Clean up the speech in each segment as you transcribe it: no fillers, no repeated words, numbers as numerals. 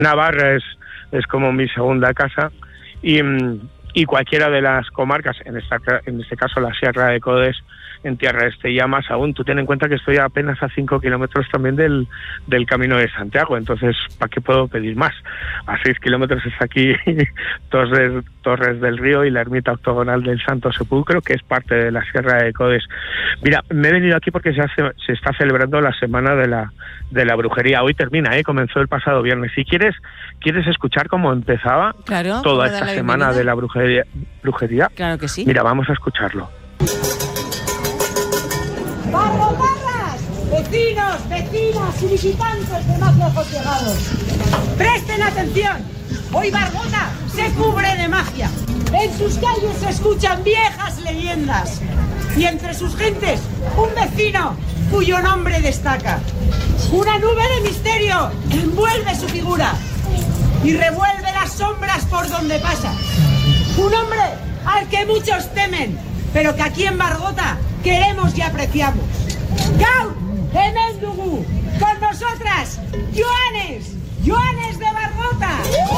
Navarra es como mi segunda casa y cualquiera de las comarcas, en este caso la Sierra de Codes, en Tierra Este, ya más aún. Tú ten en cuenta que estoy apenas a 5 kilómetros también del Camino de Santiago, entonces ¿para qué puedo pedir más? A 6 kilómetros está aquí Torres del Río y la ermita octogonal del Santo Sepulcro, que es parte de la Sierra de Codes. Mira, me he venido aquí porque se está celebrando la semana de la brujería. Hoy termina, comenzó el pasado viernes. Si quieres escuchar cómo empezaba toda esta semana de la brujería, claro que sí. Mira, vamos a escucharlo. ¡Barrotarras! Vecinos, vecinas y visitantes de más lejos llegados, presten atención. Hoy Barbota se cubre de magia. En sus calles se escuchan viejas leyendas y entre sus gentes un vecino cuyo nombre destaca. Una nube de misterio envuelve su figura y revuelve las sombras por donde pasa. Un hombre al que muchos temen, pero que aquí en Barbota queremos y apreciamos. Gaur Hemendugu, con nosotras, Joanes de Barbota.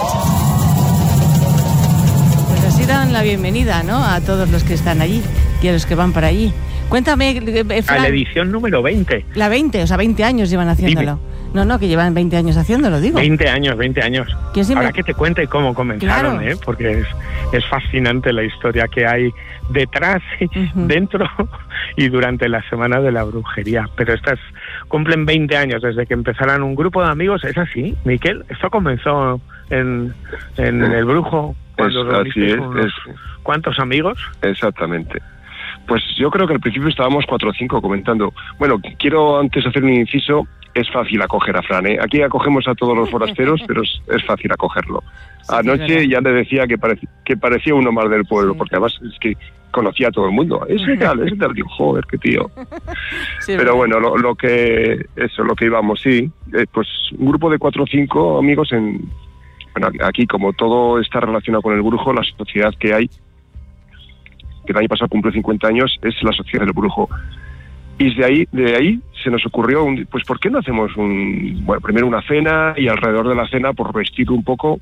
Pues así dan la bienvenida, ¿no?, a todos los que están allí y a los que van para allí. Cuéntame, Fran. A la edición número 20. La 20, o sea, 20 años llevan haciéndolo. Dime. No, que llevan 20 años haciéndolo, digo. 20 años. Ahora que te cuente cómo comenzaron, claro. Porque es fascinante la historia que hay detrás, dentro y durante la semana de la brujería. Pero estas cumplen 20 años desde que empezaron un grupo de amigos. ¿Es así, Miquel? Esto comenzó en El Brujo. Así es. ¿Cuántos amigos? Exactamente. Pues yo creo que al principio estábamos 4 o 5 comentando. Bueno, quiero antes hacer un inciso. Es fácil acoger a Fran, ¿eh? Aquí acogemos a todos los forasteros, pero es fácil acogerlo. Sí, anoche ya le decía que parecía uno más del pueblo, porque además es que conocía a todo el mundo. Ese tal, digo, joder, qué tío. Sí, pero bueno, lo que íbamos, sí. Pues un grupo de 4 o 5 amigos bueno, aquí como todo está relacionado con el brujo, la sociedad que hay, que el año pasado cumple 50 años, es la sociedad del brujo. Y de ahí se nos ocurrió, pues ¿por qué no hacemos primero una cena y alrededor de la cena, por vestir un poco,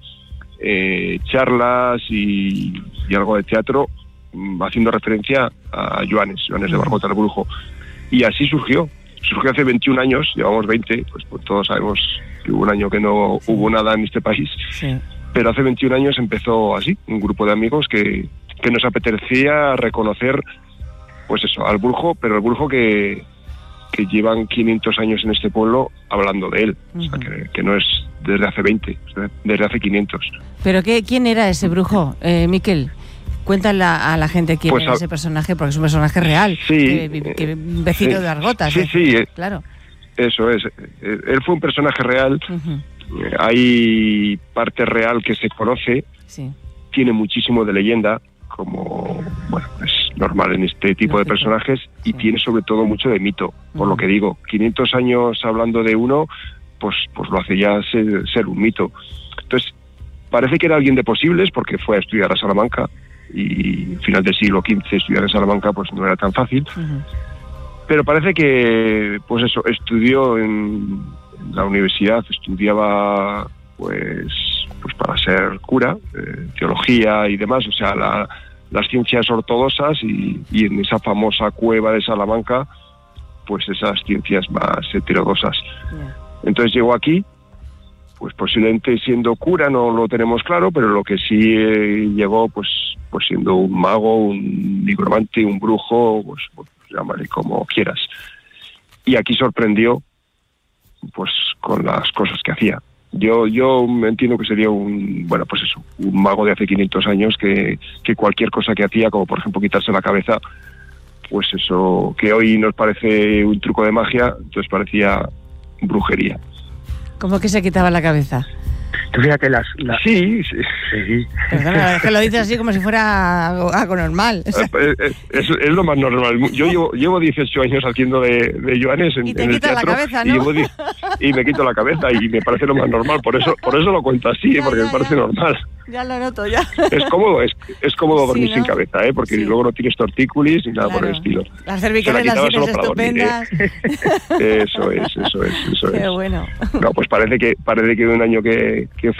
charlas y algo de teatro, haciendo referencia a Joanes de Barbota, el Brujo. Y así surgió hace 21 años, llevamos 20, pues todos sabemos que hubo un año que no hubo nada en este país, sí. Pero hace 21 años empezó así, un grupo de amigos que nos apetecía reconocer, pues eso, al brujo, pero el brujo que llevan 500 años en este pueblo hablando de él. O sea, que no es desde hace 20, desde hace 500. ¿Pero quién era ese brujo, Miquel? Cuéntale a la gente quién era ese personaje, porque es un personaje real, sí, que vecino de Barbota. Sí, claro. Eso es. Él fue un personaje real. Hay parte real que se conoce. Sí. Tiene muchísimo de leyenda, como es normal en este tipo de personajes, y tiene sobre todo mucho de mito, por lo que digo, 500 años hablando de uno, pues lo hace ya ser un mito. Entonces, parece que era alguien de posibles, porque fue a estudiar a Salamanca, y final del siglo XV estudiar en Salamanca pues no era tan fácil, pero parece que, pues eso, estudió en la universidad, estudiaba pues para ser cura, teología y demás, o sea, las ciencias ortodoxas y en esa famosa cueva de Salamanca, pues esas ciencias más heterodoxas. Entonces llegó aquí, pues posiblemente siendo cura, no lo tenemos claro, pero lo que sí llegó, pues siendo un mago, un nigromante, un brujo, pues llámale como quieras. Y aquí sorprendió, pues con las cosas que hacía. Yo entiendo que sería un mago de hace 500 años que cualquier cosa que hacía, como por ejemplo quitarse la cabeza, pues eso que hoy nos parece un truco de magia, entonces parecía brujería. ¿Cómo que se quitaba la cabeza? Fíjate Sí. Perdona, es que lo dices así como si fuera algo normal. Es lo más normal. Yo llevo 18 años haciendo de Joanes en el teatro. La cabeza, ¿no? y me quito la cabeza y me parece lo más normal. Por eso lo cuento así, porque me parece normal. Ya lo noto, ya. Es cómodo dormir sin cabeza, porque luego no tienes tortícolis ni nada por el estilo. Las cervicales las tienes estupendas. Eso es. Qué bueno. No, pues parece que de un año que